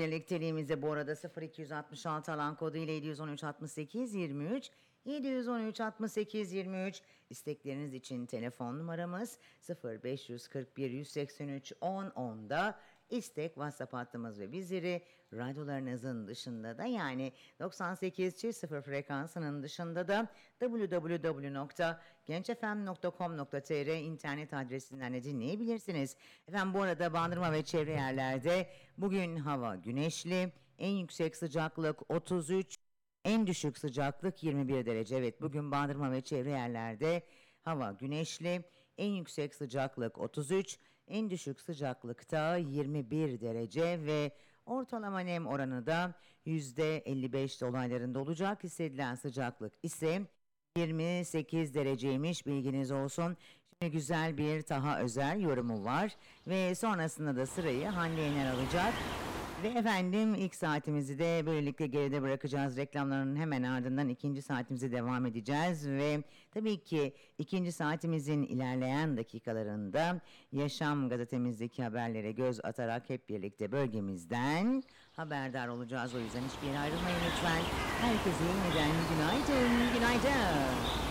birlikteliğimize bu arada 0266 alan kodu ile 713 68 23 713 68 23 istekleriniz için telefon numaramız 0541 183 10 10'da istek WhatsApp hattımız ve bizleri radyolarınızın dışında da yani 98.0 frekansının dışında da www.gençfm.com.tr internet adresinden de dinleyebilirsiniz. Efendim bu arada Bandırma ve çevre yerlerde bugün hava güneşli, en yüksek sıcaklık 33, en düşük sıcaklık 21 derece. Evet bugün Bandırma ve çevre yerlerde hava güneşli, en yüksek sıcaklık 33, en düşük sıcaklıkta 21 derece ve ortalama nem oranı da %55 dolaylarında olacak. Hissedilen sıcaklık ise 28 dereceymiş, bilginiz olsun. Şimdi güzel bir Taha Özer yorumu var ve sonrasında da sırayı Hande Yener alacak. Ve efendim ilk saatimizi de böylelikle geride bırakacağız. Reklamların hemen ardından ikinci saatimize devam edeceğiz. Ve tabii ki ikinci saatimizin ilerleyen dakikalarında Yaşam gazetemizdeki haberlere göz atarak hep birlikte bölgemizden haberdar olacağız. O yüzden hiçbir yere ayrılmayın lütfen. Herkese yeniden günaydın, günaydın.